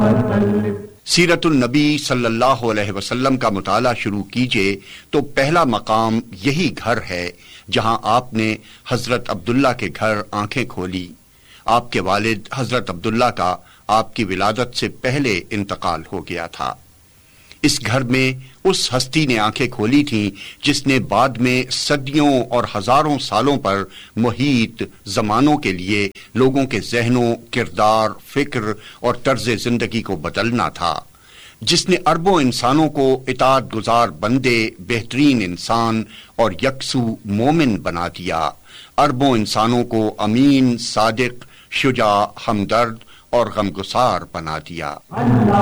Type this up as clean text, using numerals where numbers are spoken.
सीरतुन नबी सल्लल्लाहु अलैहि वसल्लम का मुताला शुरू कीजिए तो पहला मकाम यही घर है जहां आपने हजरत अब्दुल्ला के घर आंखें खोली। आपके वालिद हजरत अब्दुल्ला का आपकी विलादत से पहले इंतकाल हो गया था। इस घर में उस हस्ती ने आंखें खोली थीं जिसने बाद में सदियों और हजारों सालों पर मुहीत जमानों के लिए लोगों के जहनों, किरदार, फिक्र और तर्ज जिंदगी को बदलना था, जिसने अरबों इंसानों को इताअत गुजार बंदे, बेहतरीन इंसान और यकसू मोमिन बना दिया, अरबों इंसानों को अमीन, सादिक, शुजा, हमदर्द और गमगुसार बना दिया।